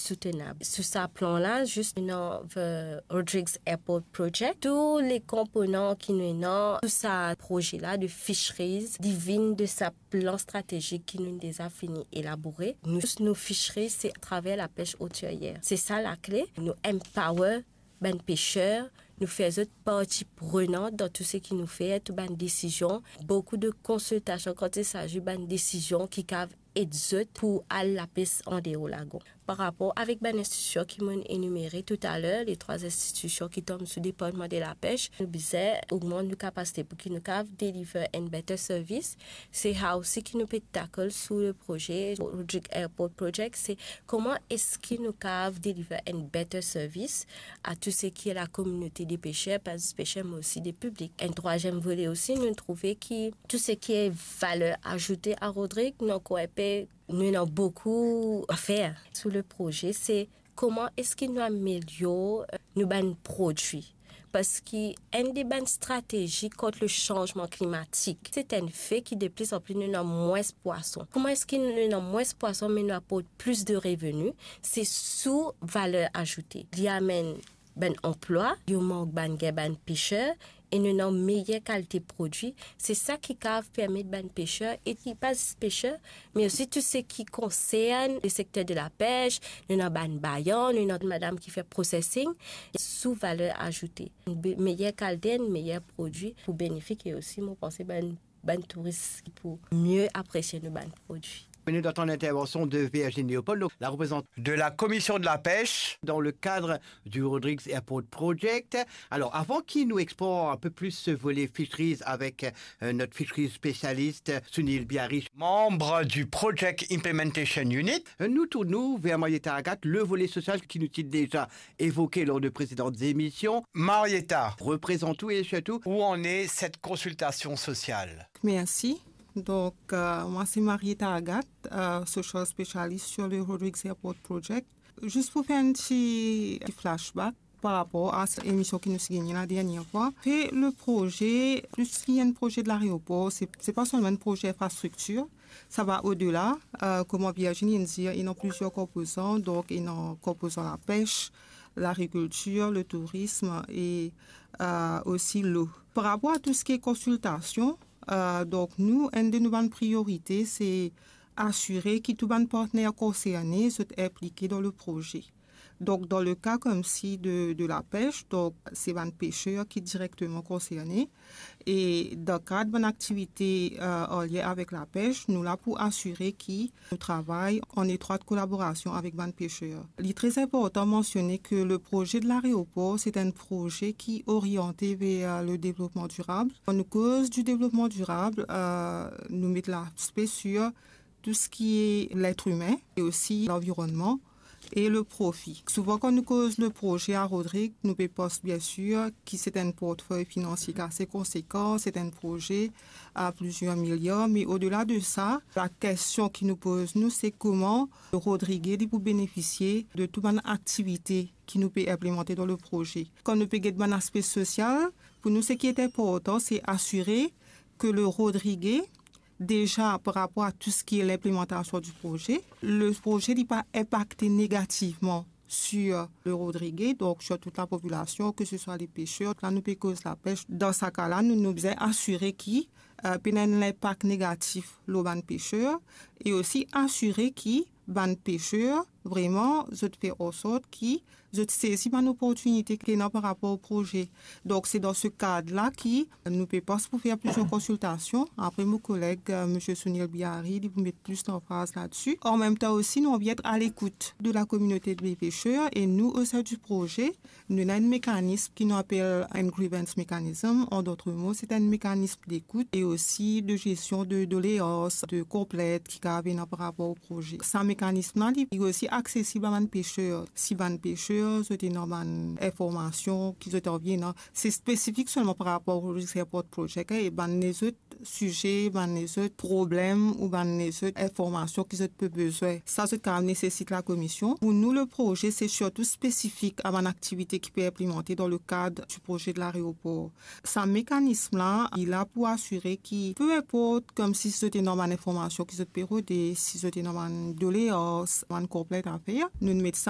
soutenable. Sur ce plan-là, juste dans le Rodrigues Airport Project, tous les composants qui nous ont tout ce projet-là de fisheries divine de sa plan stratégique qui nous a fini élaborer. Nos fisheries, c'est à travers la pêche hauturière. C'est ça la clé. Nous empower les pêcheurs, nous faisons partie prenante dans tout ce qui nous fait, toutes les décisions. Beaucoup de consultations quand il s'agit de décisions qui cavent et pour aller la pêche en dehors lagon. Par rapport avec les institutions qui m'ont énuméré tout à l'heure, les 3 institutions qui tombent sous le département de la pêche, nous disons augmenter nos capacités pour qu'ils nous cavent deliver un better service. C'est aussi qui nous peut tackle sous le projet Rodrigues Airport Project, c'est comment est-ce qu'ils nous cavent deliver un better service à tout ce qui est la communauté des pêcheurs, pas des pêcheurs mais aussi des publics. Un troisième volet aussi, nous trouvons que tout ce qui est valeur ajoutée à Rodrigues, nous avons beaucoup à faire sur le projet. C'est comment est-ce qu'il nous améliore nos produits. Parce qu'une des bonnes stratégies contre le changement climatique, c'est un fait qui de plus en plus nous avons moins de poissons. Comment est-ce qu'il nous avons moins de poissons mais nous apporte plus de revenus? C'est sous valeur ajoutée. Il y a un emploi, il manque de pêcheurs et nous avons une meilleure qualité de produit. C'est ça qui permet de pêcheurs et qui pas pêcheurs, mais aussi tout ce qui concerne le secteur de la pêche. Nous avons une baillon, nous avons madame qui fait processing sous valeur ajoutée. Une meilleure qualité, un meilleur produit pour bénéficier et aussi, moi, penser touristes pour mieux apprécier nos produits. Nous d'entendre l'intervention de Virginie Léopold, la représentante de la commission de la pêche dans le cadre du Rodrigues Airport Project. Alors, avant qu'il nous explore un peu plus ce volet fisheries avec notre fisheries spécialiste Sunil Biari, membre du Project Implementation Unit, nous tournons vers Marietta Agathe, le volet social qui nous est déjà évoqué lors de précédentes émissions. Marietta, représente tout et surtout où en est cette consultation sociale? Merci. Donc, moi, c'est Marietta Agathe, social spécialiste sur le Rodrigues Airport Project. Juste pour faire un petit flashback par rapport à cette émission qui nous a gagnée la dernière fois. Et le projet, plus qu'il y a un projet de l'aéroport, c'est pas seulement un projet infrastructure, ça va au-delà. Comme Virginie dit, il y a plusieurs composants. Donc, il y a composant la pêche, l'agriculture, le tourisme et aussi l'eau. Par rapport à tout ce qui est consultation, donc, nous, une de nos priorités, c'est assurer que tous les partenaires concernés soient impliqués dans le projet. Donc, dans le cas comme si de la pêche, donc, c'est les pêcheurs qui sont directement concernés. Et dans le cadre d'une activité en lien avec la pêche, nous là pour assurer qu'ils travaillent en étroite collaboration avec les pêcheurs. Il est très important de mentionner que le projet de l'aéroport, c'est un projet qui est orienté vers le développement durable. En cause du développement durable, nous mettons l'aspect sur tout ce qui est l'être humain et aussi l'environnement et le profit. Souvent, quand nous cause le projet à Rodrigues, nous pensons bien sûr que c'est un portefeuille financier assez conséquent, c'est un projet à plusieurs milliards, mais au-delà de ça, la question qui nous pose, nous, c'est comment Rodrigues peut bénéficier de toute une activité qui nous peut implémenter dans le projet. Quand nous peut avoir un aspect social, pour nous, ce qui est important, c'est assurer que le Rodrigues déjà par rapport à tout ce qui est l'implémentation du projet, le projet n'est pas impacté négativement sur le Rodrigues, donc sur toute la population, que ce soit les pêcheurs, là nous pêchons la pêche. Dans ce cas-là, nous nous devons assurer qu'il y a un impact négatif aux pêcheurs et aussi assurer qu'il ban pêcheurs vraiment je fais en sorte qu'ils saisissent une opportunité qui est par rapport au projet. Donc c'est dans ce cadre-là que nous pouvons pour faire plusieurs consultations. Après mon collègue M. Sunil Biari, il vous mettre plus d'emphase là-dessus. En même temps aussi, nous on vient être à l'écoute de la communauté des pêcheurs et nous au sein du projet, nous avons un mécanisme qui nous appelle un grievance mechanism. En d'autres mots, c'est un mécanisme d'écoute et aussi de gestion de doléances, de complètes qui viennent par rapport au projet. Ce mécanisme-là, il est aussi accessible à les pêcheurs. Si les pêcheurs ont une information qui viennent, c'est spécifique seulement par rapport au Rodrigues Airport Project et les autres sujets, les autres problèmes ou les autres informations qu'ils ont besoin. Ça, c'est quand même nécessite la commission. Pour nous, le projet, c'est surtout spécifique à une activité qui peut être implémentée dans le cadre du projet de l'aéroport. Ce mécanisme-là, il a pour assurer qu'il peu importe comme si c'était une information qu'ils ont pérodée, si c'était une doléance, une complète à faire, nous mettons ça